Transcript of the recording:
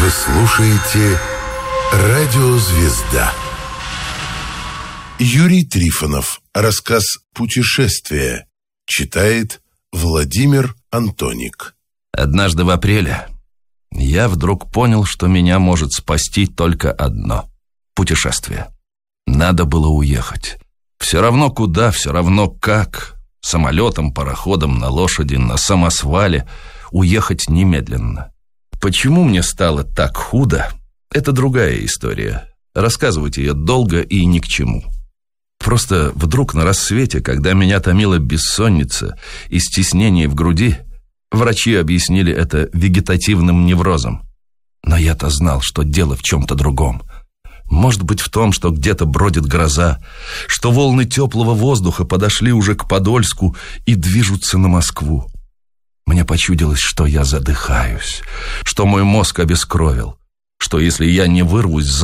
Вы слушаете «Радио Звезда». Юрий Трифонов. Рассказ «Путешествие». Читает Владимир Антоник. Однажды в апреле я вдруг понял, что меня может спасти только одно – путешествие. Надо было уехать. Все равно куда, все равно как. Самолетом, пароходом, на лошади, на самосвале. Уехать немедленно. Почему мне стало так худо – это другая история. Рассказывать ее долго и ни к чему. Просто вдруг на рассвете, когда меня томила бессонница и стеснение в груди, врачи объяснили это вегетативным неврозом. Но я-то знал, что дело в чем-то другом. Может быть, в том, что где-то бродит гроза, что волны теплого воздуха подошли уже к Подольску и движутся на Москву. Мне почудилось, что я задыхаюсь, что мой мозг обескровил, что если я не вырвусь